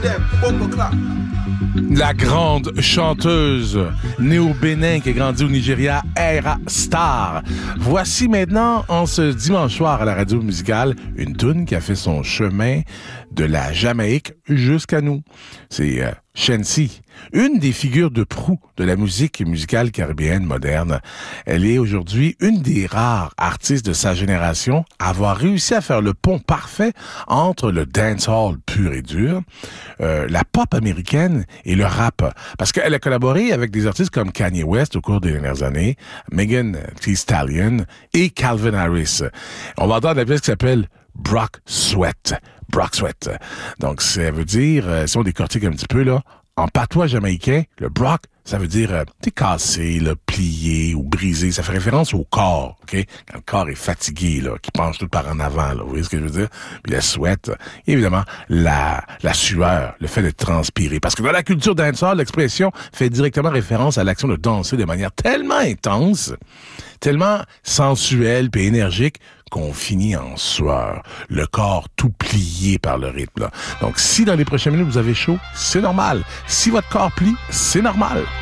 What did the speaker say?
La grande chanteuse née au Bénin qui a grandi au Nigeria, Ayra Starr. Voici maintenant, en ce dimanche soir à la radio musicale, une toune qui a fait son chemin de la Jamaïque jusqu'à nous. C'est Shensi, une des figures de proue de la musique musicale caribéenne moderne. Elle est aujourd'hui une des rares artistes de sa génération à avoir réussi à faire le pont parfait entre le dancehall pur et dur, la pop américaine et le rap. Parce qu'elle a collaboré avec des artistes comme Kanye West au cours des dernières années, Megan Thee Stallion et Calvin Harris. On va entendre la pièce qui s'appelle Brock Sweat. Brock Sweat. Donc, ça veut dire, si on décortique un petit peu, là, en patois jamaïcain, le Brock, ça veut dire, t'es cassé, là, plié ou brisé. Ça fait référence au corps, OK? Quand le corps est fatigué, là, qui penche tout par en avant, là. Vous voyez ce que je veux dire? Puis la sweat, évidemment, la sueur, le fait de transpirer. Parce que dans la culture dancehall, l'expression fait directement référence à l'action de danser de manière tellement intense, tellement sensuelle puis énergique, qu'on finit en sueur, le corps tout plié par le rythme. Là. Donc, si dans les prochaines minutes vous avez chaud, c'est normal. Si votre corps plie, c'est normal.